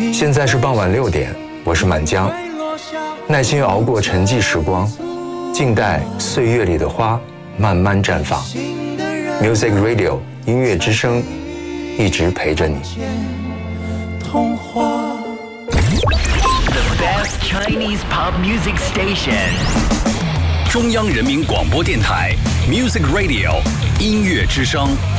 现在是傍晚6点，我是满江，耐心熬过沉寂时光，静待岁月里的花慢慢绽放。Music Radio 音乐之声，一直陪着你。 The best Chinese pop music station. 中央人民广播电台 Music Radio 音乐之声。